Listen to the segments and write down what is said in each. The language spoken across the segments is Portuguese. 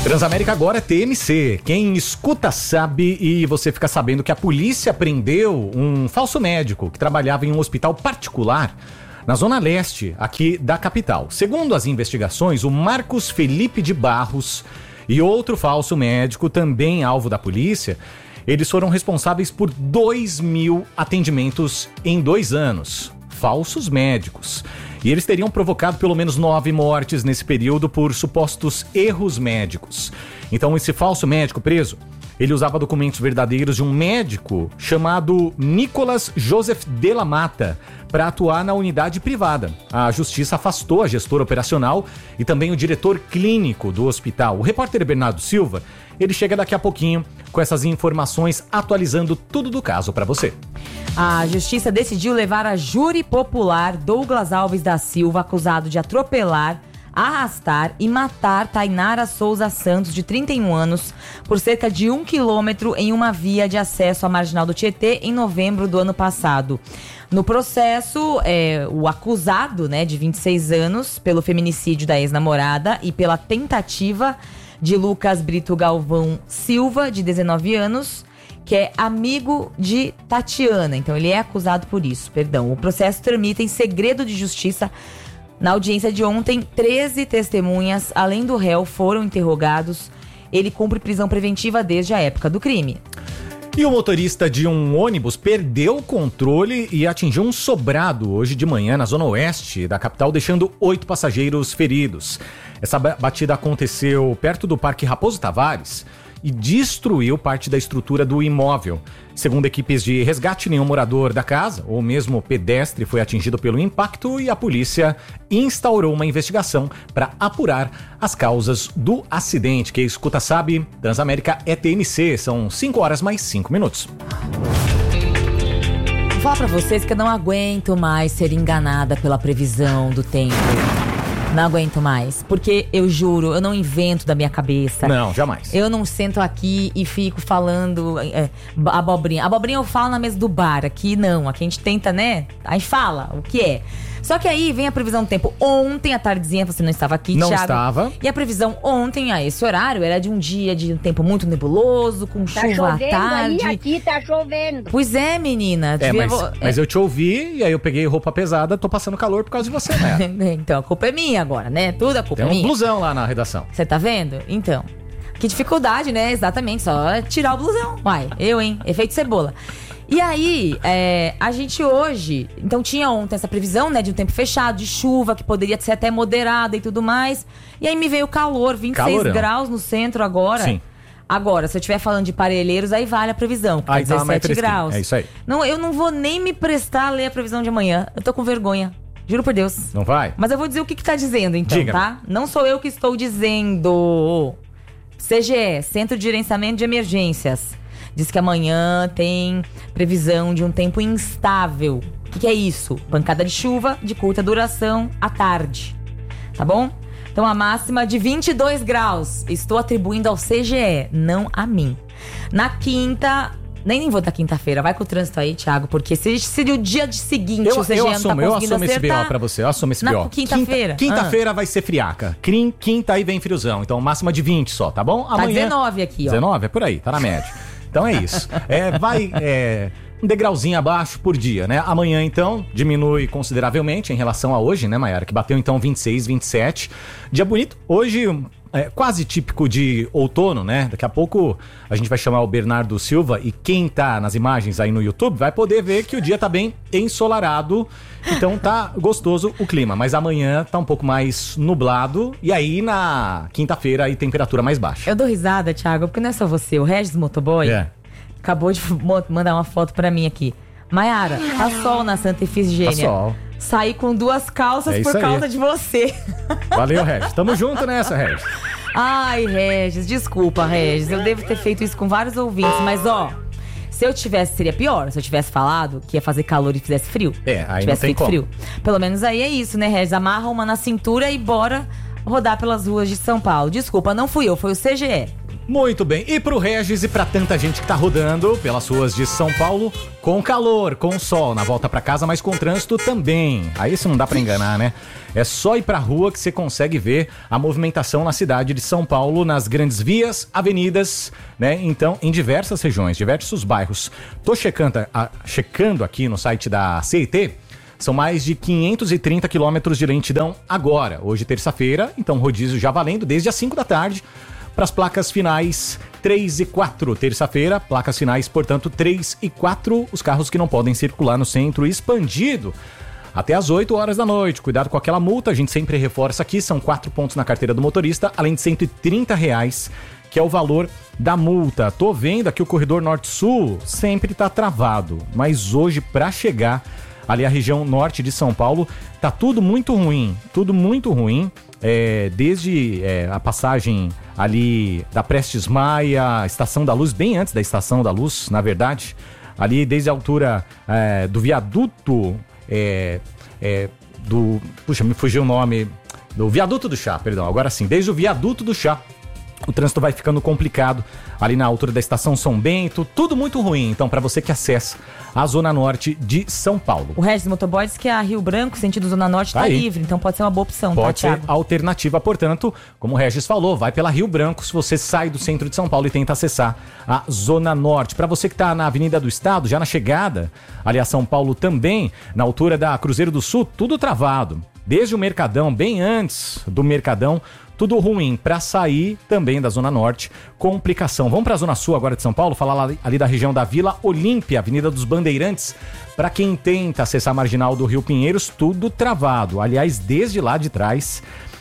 Transamérica agora é TMC. Quem escuta sabe, e você fica sabendo que a polícia prendeu um falso médico que trabalhava em um hospital particular na zona leste aqui da capital. Segundo as investigações, o Marcos Felipe de Barros e outro falso médico, também alvo da polícia, eles foram responsáveis por 2.000 atendimentos em 2 anos. Falsos médicos. E eles teriam provocado pelo menos 9 mortes nesse período por supostos erros médicos. Então, esse falso médico preso, ele usava documentos verdadeiros de um médico chamado Nicolas Joseph de la Mata para atuar na unidade privada. A justiça afastou a gestora operacional e também o diretor clínico do hospital. O repórter Bernardo Silva, ele chega daqui a pouquinho com essas informações, atualizando tudo do caso para você. A justiça decidiu levar a júri popular Douglas Alves da Silva, acusado de atropelar, arrastar e matar Tainara Souza Santos, de 31 anos, por cerca de 1 quilômetro em uma via de acesso à Marginal do Tietê em novembro do ano passado. No processo, o acusado, de 26 anos, pelo feminicídio da ex-namorada e pela tentativa de Lucas Brito Galvão Silva, de 19 anos, que é amigo de Tatiana. Então, ele é acusado por isso, perdão. O processo tramita em segredo de justiça. Na audiência de ontem, 13 testemunhas, além do réu, foram interrogados. Ele cumpre prisão preventiva desde a época do crime. E o motorista de um ônibus perdeu o controle e atingiu um sobrado hoje de manhã na zona oeste da capital, deixando 8 passageiros feridos. Essa batida aconteceu perto do Parque Raposo Tavares e destruiu parte da estrutura do imóvel. Segundo equipes de resgate, nenhum morador da casa ou mesmo pedestre foi atingido pelo impacto e a polícia instaurou uma investigação para apurar as causas do acidente. Quem escuta sabe, Transamérica é TMC, são 5h mais 5 minutos. Vou falar pra vocês que eu não aguento mais ser enganada pela previsão do tempo. Não aguento mais, porque eu juro, eu não invento da minha cabeça. Não, jamais. Eu não sento aqui e fico falando abobrinha. Abobrinha eu falo na mesa do bar, aqui não. Aqui a gente tenta, Aí fala o que é. Só que aí vem a previsão do tempo. Ontem, à tardezinha, você não estava aqui, não Thiago. Estava. E a previsão ontem, a esse horário, era de um dia de um tempo muito nebuloso, com chuva à tarde. Aí, aqui tá chovendo. Pois é, menina. Mas eu te ouvi e aí eu peguei roupa pesada, tô passando calor por causa de você, né? Então, a culpa é minha agora, Tudo a culpa é minha. Tem um blusão lá na redação. Você tá vendo? Então, que dificuldade, Exatamente, só tirar o blusão. Uai, efeito cebola. E aí, a gente hoje... Então tinha ontem essa previsão, de um tempo fechado, de chuva, que poderia ser até moderada e tudo mais. E aí me veio o calor, 26 graus no centro agora. Sim. Agora, se eu estiver falando de Parelheiros, aí vale a previsão, porque 17 graus. É isso aí. Não, eu não vou nem me prestar a ler a previsão de amanhã. Eu tô com vergonha. Juro por Deus. Não vai? Mas eu vou dizer o que tá dizendo, então, Diga. Tá? Não sou eu que estou dizendo. CGE, Centro de Gerenciamento de Emergências, diz que amanhã tem previsão de um tempo instável. O que é isso? Pancada de chuva de curta duração à tarde. Tá bom? Então a máxima de 22 graus. Estou atribuindo ao CGE, não a mim. Na quinta... Nem vou da quinta-feira, vai com o trânsito aí, Thiago, porque se o dia seguinte o CGE não tá conseguindo acertar... Eu assumo esse BO pra você, eu assumo esse BO. Na quinta-feira? Quinta-feira vai ser friaca. Quinta aí vem friozão, então máxima de 20 só, tá bom? Amanhã... Tá 19 aqui, ó. 19? É por aí, tá na média. Então é isso. Um degrauzinho abaixo por dia, Amanhã, então, diminui consideravelmente em relação a hoje, Maiara? Que bateu, então, 26, 27. Dia bonito. Hoje... quase típico de outono, Daqui a pouco a gente vai chamar o Bernardo Silva e quem tá nas imagens aí no YouTube vai poder ver que o dia tá bem ensolarado, então tá gostoso o clima, mas amanhã tá um pouco mais nublado e aí na quinta-feira aí temperatura mais baixa. Eu dou risada, Thiago, porque não é só você, o Regis Motoboy acabou de mandar uma foto pra mim aqui. Maiara, tá sol na Santa Efigênia. Tá sol. Saí com 2 calças por causa de você. Valeu, Regis. Tamo junto nessa, Regis. Ai, Regis, desculpa, Regis. Eu devo ter feito isso com vários ouvintes, mas se eu tivesse, seria pior. Se eu tivesse falado que ia fazer calor e fizesse frio. Aí não tem como. Frio. Pelo menos aí é isso, Regis? Amarra uma na cintura e bora rodar pelas ruas de São Paulo. Desculpa, não fui eu, foi o CGE. Muito bem, e pro Regis e pra tanta gente que tá rodando pelas ruas de São Paulo, com calor, com sol, na volta pra casa, mas com trânsito também. Aí isso não dá pra enganar, né? É só ir pra rua que você consegue ver a movimentação na cidade de São Paulo, nas grandes vias, avenidas, né? Então, em diversas regiões, diversos bairros. Tô checando aqui no site da CET, são mais de 530 quilômetros de lentidão agora, hoje terça-feira, então rodízio já valendo desde as 5 da tarde, para as placas finais 3 e 4, terça-feira, placas finais, portanto, 3 e 4, os carros que não podem circular no centro expandido até às 8 horas da noite. Cuidado com aquela multa, a gente sempre reforça aqui, são 4 pontos na carteira do motorista, além de R$130, que é o valor da multa. Tô vendo aqui o corredor norte-sul sempre tá travado, mas hoje para chegar ali a região norte de São Paulo, tá tudo muito ruim, desde a passagem ali da Prestes Maia, Estação da Luz, bem antes da Estação da Luz, na verdade, ali desde a altura do viaduto, me fugiu o nome, do Viaduto do Chá, perdão, agora sim, desde o Viaduto do Chá, o trânsito vai ficando complicado ali na altura da Estação São Bento, tudo muito ruim, então, para você que acessa a Zona Norte de São Paulo. O Regis Motoboy diz que a Rio Branco, sentido Zona Norte, tá livre, então pode ser uma boa opção, pode ser alternativa, portanto, como o Regis falou, vai pela Rio Branco se você sai do centro de São Paulo e tenta acessar a Zona Norte. Para você que tá na Avenida do Estado, já na chegada ali a São Paulo também, na altura da Cruzeiro do Sul, tudo travado. Desde o Mercadão, bem antes do Mercadão, tudo ruim. Para sair também da Zona Norte, complicação. Vamos para a Zona Sul agora de São Paulo, falar ali da região da Vila Olímpia, Avenida dos Bandeirantes. Para quem tenta acessar a Marginal do Rio Pinheiros, tudo travado. Aliás, desde lá de trás,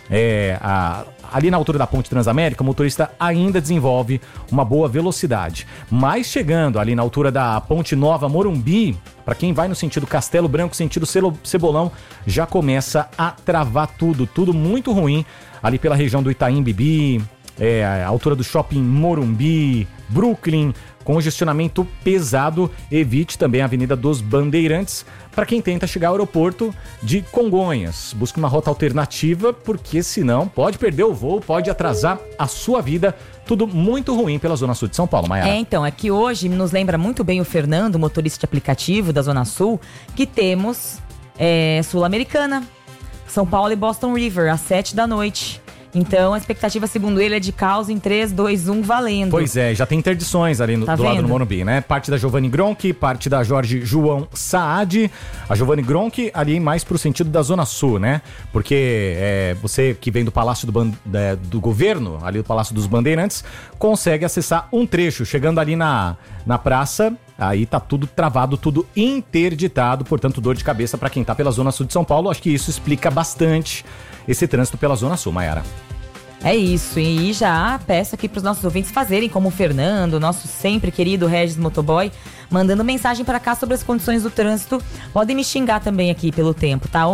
ali na altura da Ponte Transamérica, o motorista ainda desenvolve uma boa velocidade. Mas chegando ali na altura da Ponte Nova Morumbi, para quem vai no sentido Castelo Branco, sentido Cebolão, já começa a travar tudo muito ruim ali pela região do Itaim Bibi, a altura do Shopping Morumbi, Brooklyn, congestionamento pesado. Evite também a Avenida dos Bandeirantes para quem tenta chegar ao aeroporto de Congonhas. Busque uma rota alternativa, porque senão pode perder o voo, pode atrasar a sua vida. Tudo muito ruim pela Zona Sul de São Paulo, Maiara. Então, é que hoje nos lembra muito bem o Fernando, motorista de aplicativo da Zona Sul, que temos Sul-Americana, São Paulo e Boston River, às 7 da noite. Então, a expectativa, segundo ele, é de caos em 3, 2, 1, valendo. Pois é, já tem interdições ali do lado do Morumbi, né? Parte da Giovanni Gronchi, parte da Jorge João Saad. A Giovanni Gronchi ali mais pro sentido da Zona Sul, né? Porque você que vem do Palácio do Governo, ali do Palácio dos Bandeirantes, consegue acessar um trecho, chegando ali na praça. Aí tá tudo travado, tudo interditado, portanto dor de cabeça para quem tá pela Zona Sul de São Paulo. Acho que isso explica bastante esse trânsito pela Zona Sul, Maiara. É isso, e já peço aqui para os nossos ouvintes fazerem como o Fernando, nosso sempre querido Regis Motoboy, mandando mensagem para cá sobre as condições do trânsito. Podem me xingar também aqui pelo tempo, tá?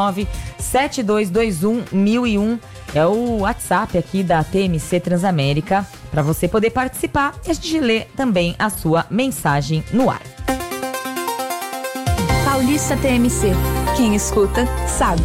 119-7221-1001 é o WhatsApp aqui da TMC Transamérica, para você poder participar e a gente lê também a sua mensagem no ar. Paulista TMC, quem escuta sabe.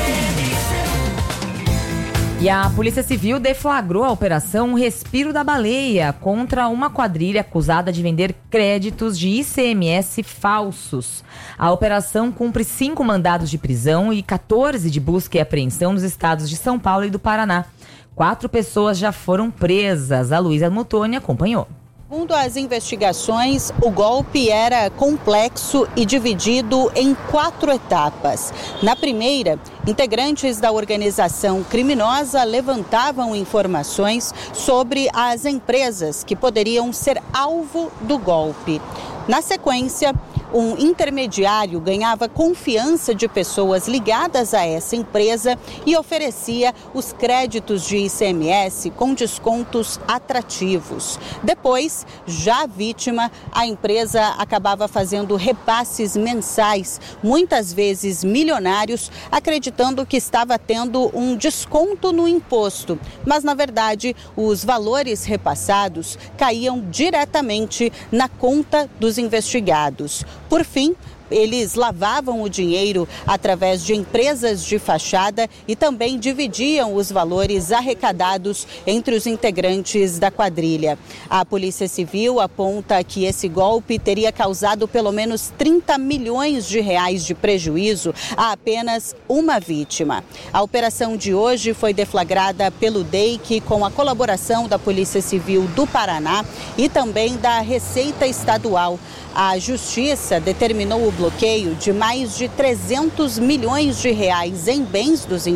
E a Polícia Civil deflagrou a operação Respiro da Baleia contra uma quadrilha acusada de vender créditos de ICMS falsos. A operação cumpre 5 mandados de prisão e 14 de busca e apreensão nos estados de São Paulo e do Paraná. 4 pessoas já foram presas. A Luísa Mutoni acompanhou. Segundo as investigações, o golpe era complexo e dividido em 4 etapas. Na primeira, integrantes da organização criminosa levantavam informações sobre as empresas que poderiam ser alvo do golpe. Na sequência, um intermediário ganhava confiança de pessoas ligadas a essa empresa e oferecia os créditos de ICMS com descontos atrativos. Depois, já vítima, a empresa acabava fazendo repasses mensais, muitas vezes milionários, acreditando que estava tendo um desconto no imposto. Mas, na verdade, os valores repassados caíam diretamente na conta dos investigados. Por fim, Eles lavavam o dinheiro através de empresas de fachada e também dividiam os valores arrecadados entre os integrantes da quadrilha. A Polícia Civil aponta que esse golpe teria causado pelo menos 30 milhões de reais de prejuízo a apenas uma vítima. A operação de hoje foi deflagrada pelo DEIC com a colaboração da Polícia Civil do Paraná e também da Receita Estadual. A Justiça determinou o bloqueio de mais de 300 milhões de reais em bens dos